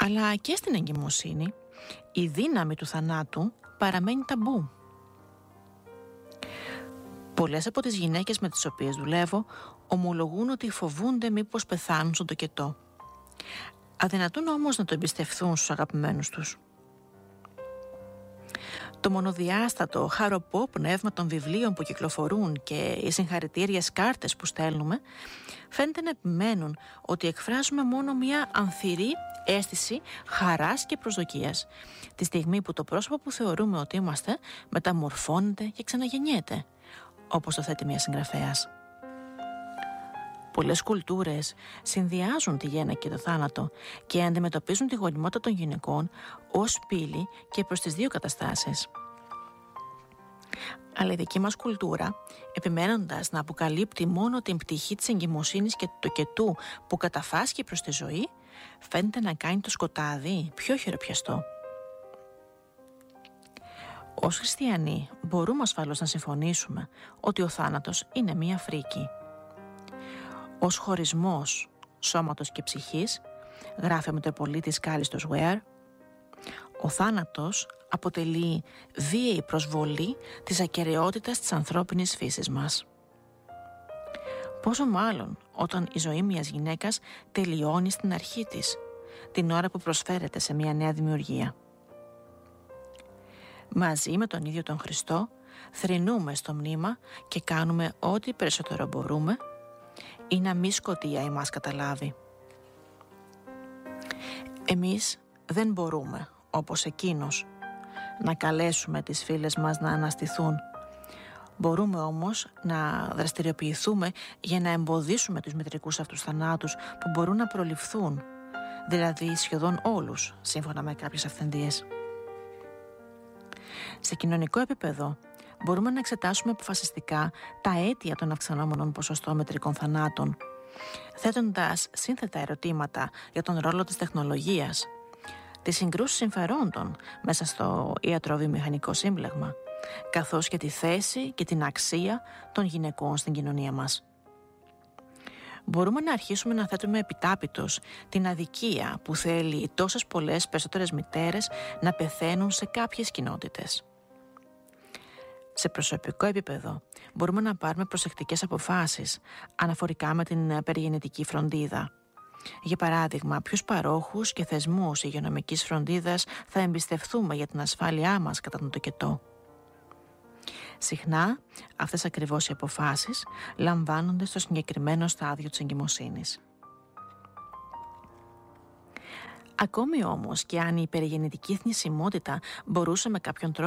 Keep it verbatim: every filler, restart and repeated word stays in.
Αλλά και στην εγκυμοσύνη η δύναμη του θανάτου παραμένει ταμπού. Πολλές από τις γυναίκες με τις οποίες δουλεύω ομολογούν ότι φοβούνται μήπως πεθάνουν στον τοκετό. Αδυνατούν όμως να το εμπιστευθούν στους αγαπημένους τους. Το μονοδιάστατο, χαροπό πνεύμα των βιβλίων που κυκλοφορούν και οι συγχαρητήριες κάρτες που στέλνουμε φαίνεται να επιμένουν ότι εκφράζουμε μόνο μια ανθυρή αίσθηση χαράς και προσδοκίας, τη στιγμή που το πρόσωπο που θεωρούμε ότι είμαστε μεταμορφώνεται και ξαναγεννιέται, όπως το θέτει μια συγγραφέας. Πολλές κουλτούρες συνδυάζουν τη γέννα και το θάνατο και αντιμετωπίζουν τη γονιμότητα των γυναικών ως πύλη και προς τις δύο καταστάσεις. Αλλά η δική μας κουλτούρα, επιμένοντας να αποκαλύπτει μόνο την πτυχή της εγκυμοσύνης και του τοκετού που καταφάσκει προς τη ζωή, φαίνεται να κάνει το σκοτάδι πιο χειροπιαστό. Ως χριστιανοί μπορούμε ασφαλώς να συμφωνήσουμε ότι ο θάνατος είναι μία φρίκη. Ως χωρισμός σώματος και ψυχής, γράφει ο Μητροπολίτης Κάλιστος Βέαρ, ο θάνατος αποτελεί βίαιη προσβολή της ακεραιότητας της ανθρώπινης φύσης μας. Πόσο μάλλον όταν η ζωή μιας γυναίκας τελειώνει στην αρχή της, την ώρα που προσφέρεται σε μια νέα δημιουργία. Μαζί με τον ίδιο τον Χριστό θρηνούμε στο μνήμα και κάνουμε ό,τι περισσότερο μπορούμε ή να μη σκοτία εμάς καταλάβει. Εμείς δεν μπορούμε, όπως εκείνος, να καλέσουμε τις φίλες μας να αναστηθούν. Μπορούμε όμως να δραστηριοποιηθούμε για να εμποδίσουμε τους μητρικούς αυτούς θανάτους που μπορούν να προληφθούν, δηλαδή σχεδόν όλους, σύμφωνα με κάποιες αυθεντίες. Σε κοινωνικό επίπεδο, μπορούμε να εξετάσουμε αποφασιστικά τα αίτια των αυξανόμενων ποσοστών μητρικών θανάτων, θέτοντας σύνθετα ερωτήματα για τον ρόλο της τεχνολογίας, τις συγκρούσεις συμφερόντων μέσα στο ιατροβιομηχανικό σύμπλεγμα, καθώς και τη θέση και την αξία των γυναικών στην κοινωνία μας. Μπορούμε να αρχίσουμε να θέτουμε επιτάπητος την αδικία που θέλει τόσες πολλές περισσότερες μητέρες να πεθαίνουν σε κάποιες κοινότητες. Σε προσωπικό επίπεδο μπορούμε να πάρουμε προσεκτικές αποφάσεις αναφορικά με την περιγεννητική φροντίδα. Για παράδειγμα, ποιους παρόχους και θεσμούς υγειονομικής φροντίδας θα εμπιστευτούμε για την ασφάλειά μας κατά τον τοκετό. Συχνά αυτές ακριβώς οι αποφάσεις λαμβάνονται στο συγκεκριμένο στάδιο της εγκυμοσύνης. Ακόμη όμως και αν η περιγεννητική θνησιμότητα μπορούσε με κάποιον τρόπο